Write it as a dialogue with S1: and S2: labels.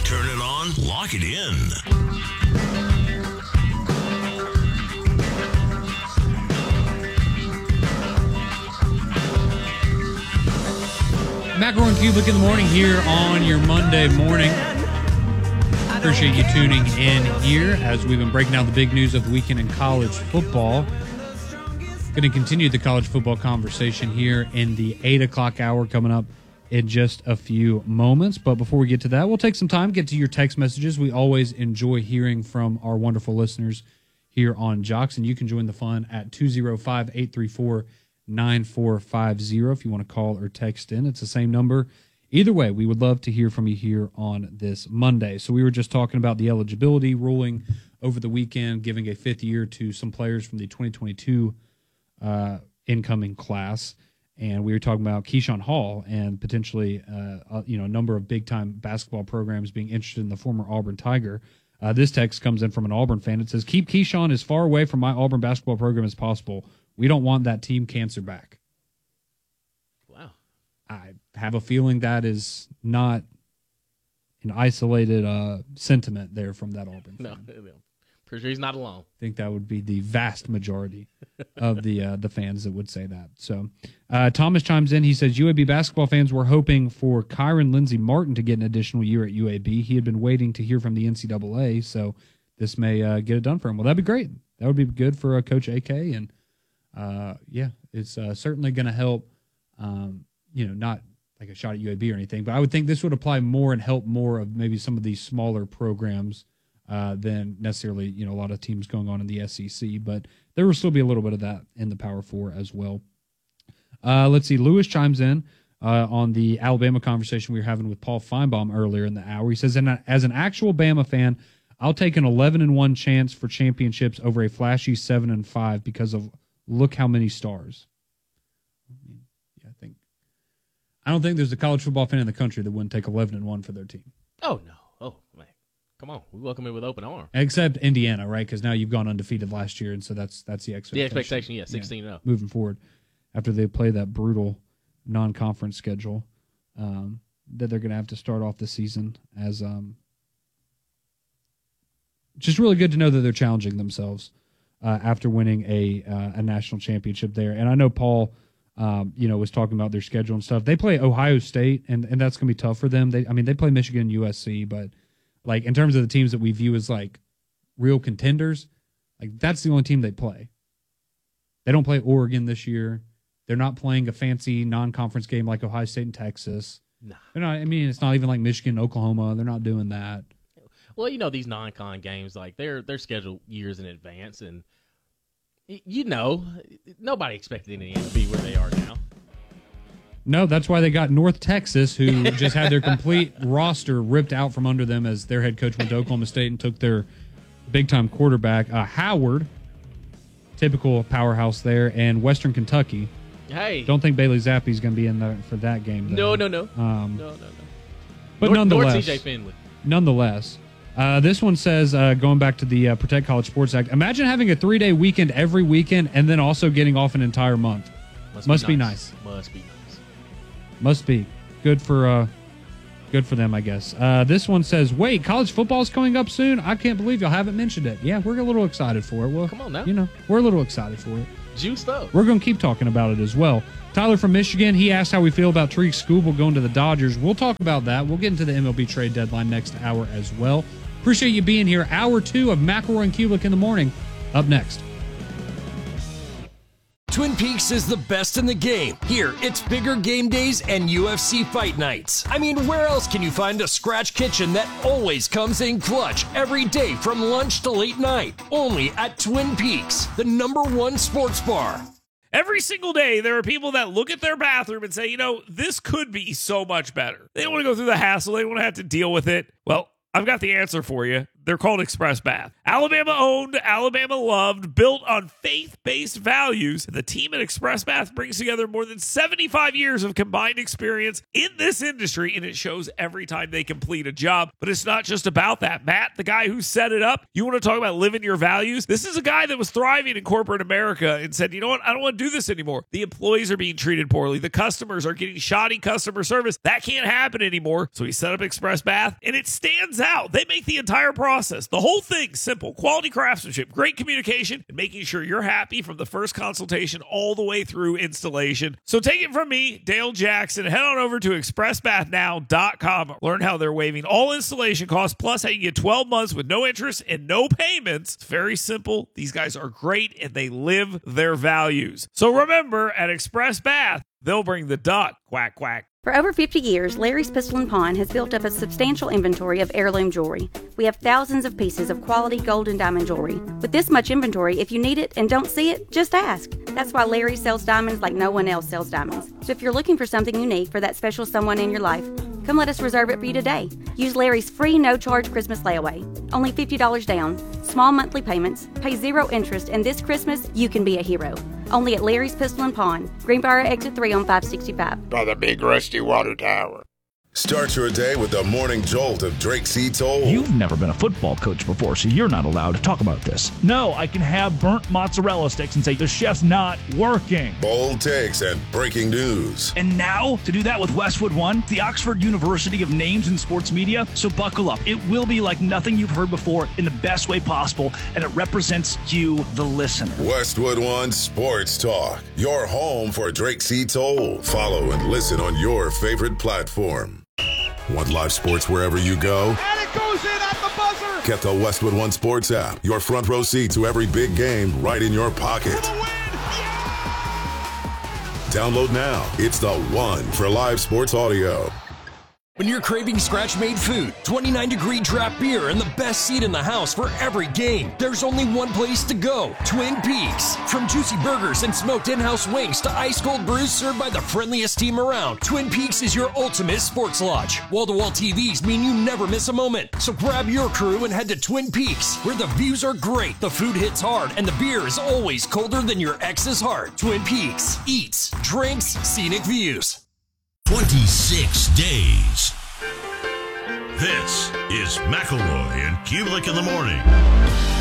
S1: Turn it on, lock it in.
S2: Macaron Cubic in the morning here on your Monday morning. Appreciate you tuning in here as we've been breaking down the big news of the weekend in college football. Going to continue the college football conversation here in the 8 o'clock hour coming up in just a few moments. But before we get to that, we'll take some time, get to your text messages. We always enjoy hearing from our wonderful listeners here on Jocks, and you can join the fun at 205-834-9450 if you want to call or text in. It's the same number. Either way, we would love to hear from you here on this Monday. So we were just talking about the eligibility ruling over the weekend, giving a fifth year to some players from the 2022 incoming class. And we were talking about Keyshawn Hall and potentially a number of big-time basketball programs being interested in the former Auburn Tiger. This text comes in from an Auburn fan. It says, keep Keyshawn as far away from my Auburn basketball program as possible. We don't want that team cancer back.
S3: Wow.
S2: I have a feeling that is not an isolated sentiment there from that Auburn fan.
S3: No, pretty sure he's not alone.
S2: I think that would be the vast majority of the fans that would say that. So Thomas chimes in. He says, UAB basketball fans were hoping for Kyron Lindsey Martin to get an additional year at UAB. He had been waiting to hear from the NCAA, so this may get it done for him. Well, that'd be great. That would be good for Coach AK, and it's certainly going to help, not like a shot at UAB or anything, but I would think this would apply more and help more of maybe some of these smaller programs than necessarily, a lot of teams going on in the SEC, but there will still be a little bit of that in the Power Four as well. Let's see. Lewis chimes in on the Alabama conversation we were having with Paul Feinbaum earlier in the hour. He says, as an actual Bama fan, I'll take an 11-1 chance for championships over a flashy 7-5 because of look how many stars. I don't think there's a college football fan in the country that wouldn't take 11-1 for their team.
S3: Oh, no. Oh, man. Come on. We welcome it with open arms.
S2: Except Indiana, right? Because now you've gone undefeated last year, and so that's the expectation.
S3: The expectation, 16-0.
S2: Moving forward, after they play that brutal non-conference schedule that they're going to have to start off the season as just really good to know that they're challenging themselves after winning a national championship there. And I know Paul was talking about their schedule and stuff. They play Ohio State, and that's going to be tough for them. They play Michigan and USC, but like in terms of the teams that we view as like real contenders, like that's the only team they play. They don't play Oregon this year. They're not playing a fancy non-conference game like Ohio State and Texas.
S3: No.
S2: They're not, it's not even like Michigan and Oklahoma. They're not doing that.
S3: Well, these non-con games, like they're scheduled years in advance, and nobody expected Indiana to be where they are now.
S2: No, that's why they got North Texas, who just had their complete roster ripped out from under them as their head coach went to Oklahoma State and took their big-time quarterback, Howard, typical powerhouse there, and Western Kentucky.
S3: Hey.
S2: Don't think Bailey Zappi's going to be in there for that game, though.
S3: No.
S2: But nonetheless.
S3: North CJ Finley.
S2: Nonetheless. This one says, going back to the Protect College Sports Act, imagine having a 3-day weekend every weekend and then also getting off an entire month. Must be nice.
S3: Must be nice.
S2: Must be. Good for them, I guess. This one says, wait, college football's coming up soon? I can't believe y'all haven't mentioned it. Yeah, we're a little excited for it. Well,
S3: come on now.
S2: We're a little excited for it.
S3: Juiced up.
S2: We're going to keep talking about it as well. Tyler from Michigan, he asked how we feel about Tariq Skubal going to the Dodgers. We'll talk about that. We'll get into the MLB trade deadline next hour as well. Appreciate you being here. Hour 2 of McElroy and Kulik in the morning. Up next.
S4: Twin Peaks is the best in the game. Here, it's bigger game days and UFC fight nights. I mean, where else can you find a scratch kitchen that always comes in clutch every day from lunch to late night? Only at Twin Peaks, the #1 sports bar.
S5: Every single day, there are people that look at their bathroom and say, this could be so much better. They don't want to go through the hassle. They don't want to have to deal with it. Well, I've got the answer for you. They're called Express Bath. Alabama owned, Alabama loved, built on faith-based values. The team at Express Bath brings together more than 75 years of combined experience in this industry, and it shows every time they complete a job. But it's not just about that. Matt, the guy who set it up, you want to talk about living your values? This is a guy that was thriving in corporate America and said, you know what, I don't want to do this anymore. The employees are being treated poorly. The customers are getting shoddy customer service. That can't happen anymore. So he set up Express Bath, and it stands out. They make the entire process, the whole thing, simple. Quality craftsmanship, great communication, and making sure you're happy from the first consultation all the way through installation. So take it from me, Dale Jackson. Head on over to expressbathnow.com. Learn how they're waiving all installation costs, plus how you get 12 months with no interest and no payments. It's very simple. These guys are great, and they live their values. So remember, at Express Bath, they'll bring the duck. Quack, quack.
S6: For over 50 years, Larry's Pistol and Pawn has built up a substantial inventory of heirloom jewelry. We have thousands of pieces of quality gold and diamond jewelry. With this much inventory, if you need it and don't see it, just ask. That's why Larry sells diamonds like no one else sells diamonds. So if you're looking for something unique for that special someone in your life, come let us reserve it for you today. Use Larry's free no-charge Christmas layaway. Only $50 down, small monthly payments, pay 0 interest, and this Christmas, you can be a hero. Only at Larry's Pistol and Pawn, Greenbrier Exit 3 on 565.
S7: By the big rusty water tower.
S8: Start your day with the morning jolt of Drake C. Toll.
S9: You've never been a football coach before, so you're not allowed to talk about this. No, I can have burnt mozzarella sticks and say the chef's not working.
S8: Bold takes and breaking news.
S9: And now, to do that with Westwood One, the Oxford University of names in sports media. So buckle up. It will be like nothing you've heard before in the best way possible, and it represents you, the listener.
S8: Westwood One Sports Talk. Your home for Drake C. Toll. Follow and listen on your favorite platform. Want live sports wherever you go?
S10: And it goes in at the buzzer!
S8: Get the Westwood One Sports app. Your front row seat to every big game right in your pocket.
S10: For the win! Yeah!
S8: Download now. It's the one for live sports audio.
S4: When you're craving scratch-made food, 29-degree draft beer, and the best seat in the house for every game, there's only one place to go, Twin Peaks. From juicy burgers and smoked in-house wings to ice-cold brews served by the friendliest team around, Twin Peaks is your ultimate sports lodge. Wall-to-wall TVs mean you never miss a moment. So grab your crew and head to Twin Peaks, where the views are great, the food hits hard, and the beer is always colder than your ex's heart. Twin Peaks. Eats, drinks, scenic views.
S1: 26 days. This is McElroy and Kulik in the morning.